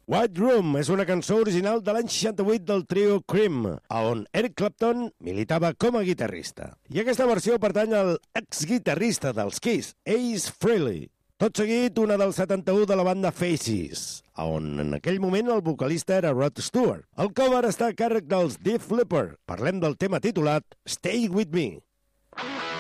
White Room és una cançó original de l'any 68 del trio Cream, on Eric Clapton militava com a guitarrista. I aquesta versió pertany al ex-guitarrista dels Kiss, Ace Frehley. Tot seguit, una del 71 de la banda Faces, on en aquell moment el vocalista era Rod Stewart. El cover està a càrrec dels Def Leppard. Parlem del tema titulat Stay With Me.